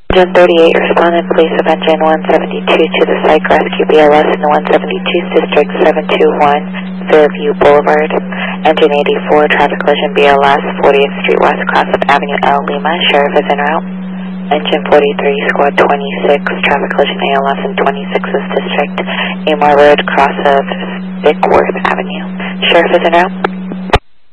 Engine 38, responded, police of engine 172 to the psych rescue BLS in the 172 District 721 Fairview Boulevard. Engine 84, traffic collision BLS 40th Street West, cross up Avenue L, Lima. Sheriff is en route. Engine 43, squad 26, traffic collision ALS in 26th District, Amar Road, cross of Bickworth Avenue. Sheriff is en route.